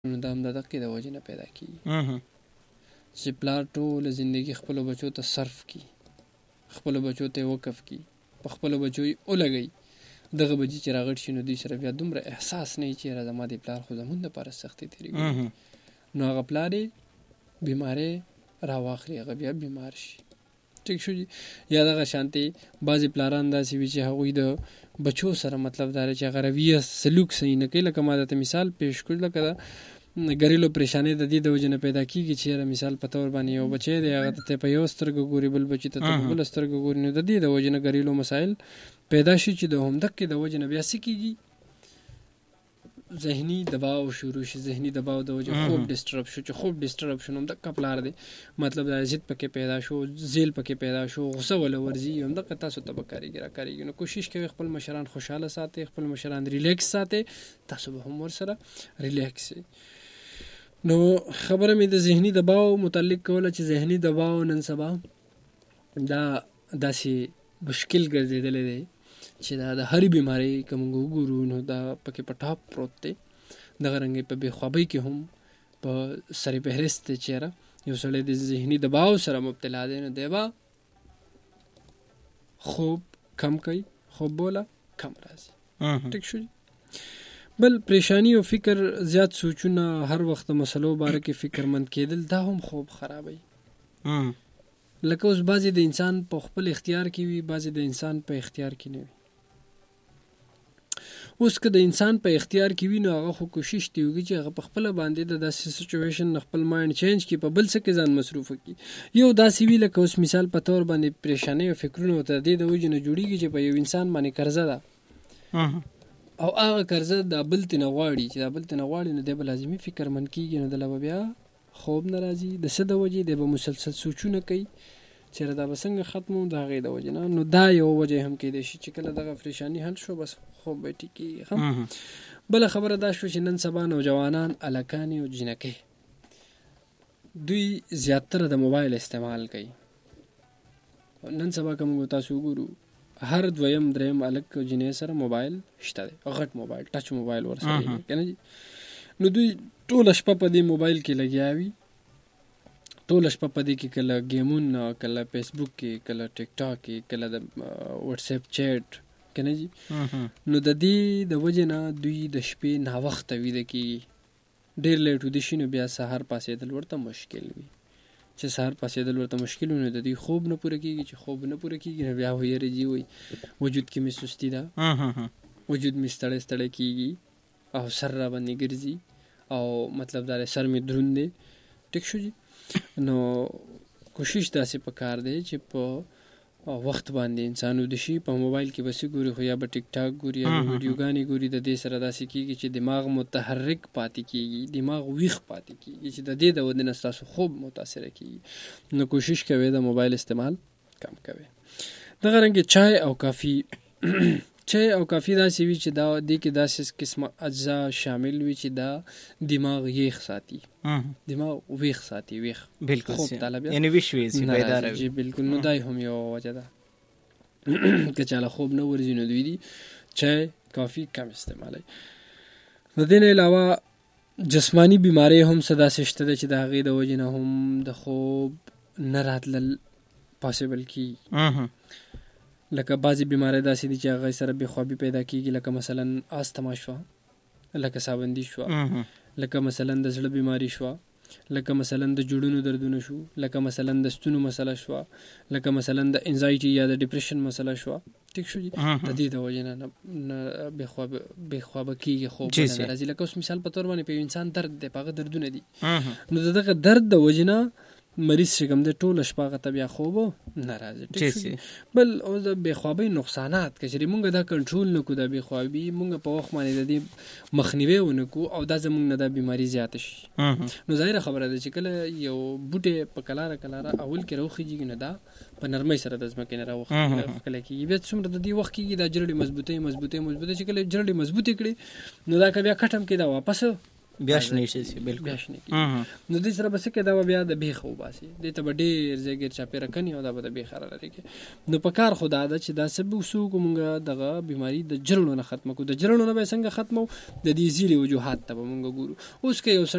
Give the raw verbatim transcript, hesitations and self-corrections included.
نو دا هم د دقې د وجې نه پیدا کېږي چې پلار ټوله زندګي خپلو بچو ته صرف کړي، خپلو بچو ته یې وقف کړي، په خپلو بچو یې ولګوي. دغه بچي چې راغټ شي نو دوی سره بیا دومره احساس نه وي چې یاره زما د پلار خو زمونږ دپاره سختۍ تېرې کړي. نو هغه پلار یې بیمارۍ راواخلي، هغه بیا بیمار شي. ټیک شو جي. یا دغه شانتې بعضې پلاران داسې وي چې هغوی د بچو سره مطلب دا دی چې هغه رویه سلوک صحیح نه کوي. لکه ما درته مثال پیش کړو، لکه د ګریلو پریشانۍ د دې د وجې نه پیدا کېږي چې یاره مثال په طور باندې یو بچی دی، هغه ته په یو سترګه ګوري، بل بچي ته په بله سترګه ګوري. نو د دې د وجې نه ګریلو مسایل پیدا شي چې د همدقې د وجې نه بیا څه کېږي، ذهني دباو شروع شي. ذهني دباو د وجې خوب ډسټرب شو، چې خوب ډسټرب شو نو همدقه پلار دی مطلب دا ضد پکې پیدا شو، زیل پکې پیدا شو، غصه وله ورځي، همدقه تاسو ته به کارېږي را کارېږي. نو کوشش کوئ خپل مشران خوشحاله ساتئ، خپل مشران ریلیکس ساتئ، تاسو به هم ورسره ریلیکس شئ. نو خبره مې د ذهني دباو متعلق کوله چې ذهني دباو نن سبا دا داسې مشکل ګرځېدلی دی چې دا د هرې بیمارۍ که موږ وګورو نو دا پکې په ټاپ پروت دی. دغه رنګې په بېخوابۍ کې هم په سر فهرست دی. چېرې یو سړی د ذهني دباو سره مبتلا دی نو دی به خوب کم کوي، خوب بوله کم راځي. ټیک شو. بل پریشانی او فکر، زیات سوچونه، هر وخت د مسلو باره کې فکرمند کېدل، دا هم خوب خرابوي. لکه اوس بعضې د انسان په خپل اختیار کې وي، بعضې د انسان په اختیار کې نه وي. اوس که د انسان په اختیار کې وي نو هغه خو کوشش دی وکړي چې هغه په خپله باندې د داسې سچویشن نه خپل مایند چینج کړي، په بل څه کې ځان مصروف کړي. یو داسې وي لکه اوس مثال په طور باندې پریشانۍ او فکرونه ورته د دې د وجې نه جوړېږي چې په یو انسان باندې قرضه ده او هغه قرضه دا بل ته نه غواړي، چې دا بل ته نه غواړي نو دی به لازمي فکرمند کېږي، نو دله به بیا خوب نه راځي. د څه د وجې دی به مسلسل سوچونه کوي چېرې دا به څنګه ختموم، د هغې د وجې نه. نو دا یو وجه هم کېدای شي چې کله دغه پریشاني حل شو بس خوب به ټیک کېږي. بله خبره دا شوه چې نن سبا نوجوانان، هلکانې او جینکۍ دوی زیاتره د موبایل استعمال کوي. نن سبا که موږ تاسو وګورو هر دویم دریم هلک او جینۍ سره موبایل شته دی، غټ موبایل، ټچ موبایل ورسره دی که نه. نو دوی ټوله شپه په دې موبایل کې لګیا وي، ټوله شپه په دې کې کله ګیمونه، کله فیسبوک کې، کله ټیک ټاک کې، کله د وټساپ چیټ که نه جي. نو د دې د وجې نه دوی د شپې ناوخته ویده کېږي، ډېر لیټ ویده شي نو بیا سهار پاڅېدل ورته مشکل وي. چې سهار پاڅېدل ورته مشکل وي نو د دوی خوب نه پوره کېږي. چې خوب نه پوره کېږي نو بیا ویره جي وایي وجود کې مې سستي ده، وجود مې ستړی ستړی کېږي او سر را باندې ګرځي او مطلب دا دی سر مې دروند دی. ټیک شو جي. نو کوشش داسې پکار دی چې په وخت باندې انسان ویده شي. په موبایل کې به څه ګوري، خو یا به ټیک ټاک ګوري یا به ویډیوګانې ګوري. د دې سره داسې کېږي چې دماغ متحرک پاتې کېږي، دماغ ویښ پاتې کېږي چې د دې د وجې نه ستاسو خوب متاثره کېږي. نو کوشش کوئ د موبایل استعمال کم کوئ. دغه رنګې چای او کافي چای او کافي داسې وي چې دا دې کې داسې قسمه اجزا شامل وي چې دا دماغ یخ ساتي، دماغ ویښ ساتي، ویښ بالکل خوب طالب یعنی ویښ وي بیدار وي. جی بالکل. نو دا هم یو وجه ده که چاله خوب نه ورځي نو دوی دي چای کافي کم استعمالوي. د دې نه علاوه جسمانی بیماری هم څه داسې شته ده چې د هغې د وجې نه هم د خوب نه راتلل پاسبل کېږي. لکه بعضې بیماری داسې دي چې هغې سره بېخوابي پیدا کېږي، لکه مثلا آستما شوه، لکه سابندي شوه، لکه مثلا د زړه بیماری شوه، لکه مثلا د جوړونو دردونه شو، لکه مثلا د ستونو مسله شوه، لکه مثلا د انزایټي یا د ډپریشن مسله شوه. ټیک شو جي. د دې د وجې نه بېخوابه کېږي، خوب نه راځي. لکه اوس مثال په طور باندې په یو انسان درد دی، په هغه دردونه دي، نو د دغه درد د وجې نه مریض چې کوم دی ټوله شپه هغه ته بیا خوب نه راځي. ټیک شو. بل اوس د بېخوابۍ نقصانات که چېرې مونږ دا کنټرول نه کړو، دا بېخوابي مونږ په وخت باندې د دې مخنیوی ونه کړو او دا زمونږ نه دا بیماري زیاته شي، نو ظاهره خبره ده چې کله یو بوټی په کلاره کلاره اول کې راوخېږي نو دا په نرمۍ سره د ځمکې نه راوښکلی کېږي. بیا څومره د دې وخت کېږي دا جرړې مضبوطۍ مضبوطۍ مضبوطۍ چې کله جرړې مضبوطې کړي نو دا که بیا کټ هم کې دا واپس بیا شنه شي بالکل بیا شنه کیږي. نو دې سره به څه کې دا بیا د بیخ وباسي دې ته به ډېر ځای ګیر چاپېره کني او دا به د بیخ را لري کې. نو په کار خو دا ده چې دا څه به وڅوکو مونږ دغه بیماري د جرړو نه ختمه کړو. د جرړو نه به یې څنګه ختمو، د دې ځینې وجوهات ته به مونږ ګورو. اوس که یو